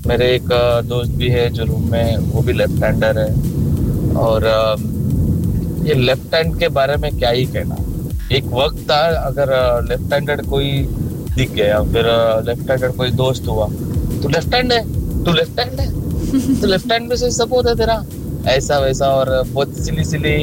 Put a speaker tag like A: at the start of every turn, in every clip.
A: मेरे एक दोस्त भी है जो रूम में, वो भी लेफ्ट हैंडर है। और ये लेफ्ट हैंड के बारे में क्या ही कहना। एक वक्त था अगर लेफ्ट हैंडेड कोई दिख गया, फिर लेफ्ट हैंडेड कोई दोस्त हुआ, तू लेफ्ट हैंड है, तू लेफ्ट हैंड है, तो लेफ्ट हैंड में से सब होता है तेरा, ऐसा वैसा। और बहुत सिली सिली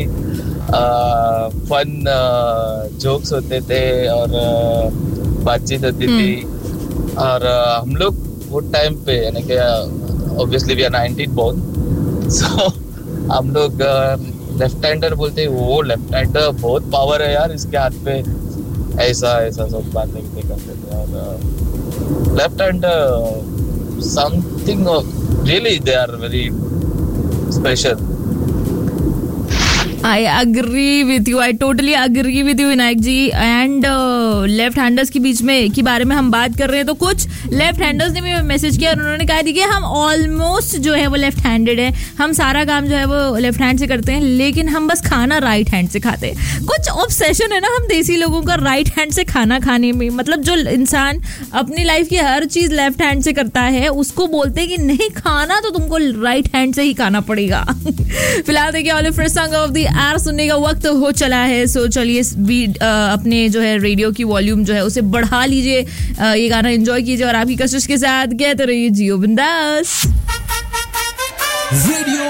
A: फन जोक्स होते थे और बातचीत होती थी। और हम लोग वो टाइम पे, यानी कि ऑब्वियसली वी आर 19 बोर्न, सो हम लोग लेफ्ट हैंडर बोलते हैं, वो लेफ्ट हैंडर बहुत पावर है यार इसके हाथ पे, ऐसा ऐसा सब बातें करते थे। और left hander something really, they are very special.
B: I agree with you. I totally agree with you, Vinayak ji. And left handers के बीच में के बारे में हम बात कर रहे हैं, तो कुछ लेफ्ट हैंडर्स ने भी मैसेज किया और उन्होंने कहा देखिए हम ऑलमोस्ट जो है वो लेफ्ट हैंडेड है, हम सारा काम जो है वो लेफ्ट हैंड से करते हैं, लेकिन हम बस खाना राइट हैंड से खाते हैं. कुछ ऑब्सेशन है ना हम देसी लोगों का राइट हैंड से खाना खाने में. मतलब जो इंसान अपनी लाइफ की हर चीज लेफ्ट हैंड से करता है उसको बोलते हैं कि नहीं, खाना तो तुमको राइट हैंड से ही खाना पड़ेगा. फिलहाल देखिए olive first song of the our सुनने का वक्त हो चला है. सो चलिए अपने जो है रेडियो की वॉल्यूम जो है उसे बढ़ा लीजिए, ये गाना एंजॉय कीजिए और आपकी कशिश के साथ कहते रहिए जियो बिंदास.
C: रेडियो